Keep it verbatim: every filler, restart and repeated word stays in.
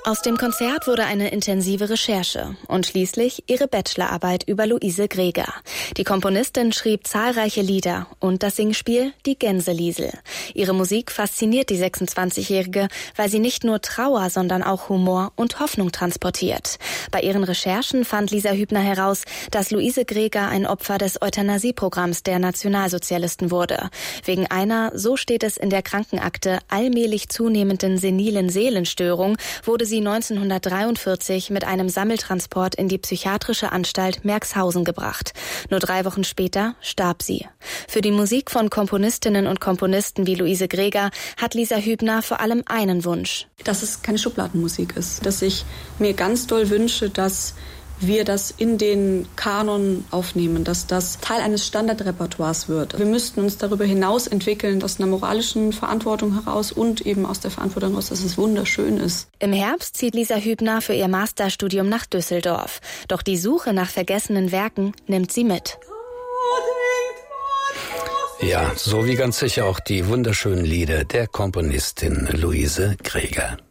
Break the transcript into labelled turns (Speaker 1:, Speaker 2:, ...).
Speaker 1: Aus dem Konzert wurde eine intensive Recherche und schließlich ihre Bachelorarbeit über Luise Greger. Die Komponistin schrieb zahlreiche Lieder und das Singspiel Die Gänseliesel. Ihre Musik fasziniert die sechsundzwanzigjährige, weil sie nicht nur Trauer, sondern auch Humor und Hoffnung transportiert. Bei ihren Recherchen fand Lisa Hübner heraus, dass Luise Greger ein Opfer des Euthanasieprogramms der Nationalsozialisten wurde. Wegen einer, so steht es in der Krankenakte, allmählich zunehmenden senilen Seelenstörung wurde sie neunzehnhundertdreiundvierzig mit einem Sammeltransport in die psychiatrische Anstalt Merxhausen gebracht. Nur drei Wochen später starb sie. Für die Musik von Komponistinnen und Komponisten wie Luise Greger hat Lisa Hübner vor allem einen Wunsch.
Speaker 2: Dass es keine Schubladenmusik ist. Dass ich mir ganz doll wünsche, dass wir das in den Kanon aufnehmen, dass das Teil eines Standardrepertoires wird. Wir müssten uns darüber hinaus entwickeln, aus einer moralischen Verantwortung heraus und eben aus der Verantwortung heraus, dass es wunderschön ist.
Speaker 1: Im Herbst zieht Lisa Hübner für ihr Masterstudium nach Düsseldorf. Doch die Suche nach vergessenen Werken nimmt sie mit.
Speaker 3: Ja, so wie ganz sicher auch die wunderschönen Lieder der Komponistin Luise Greger.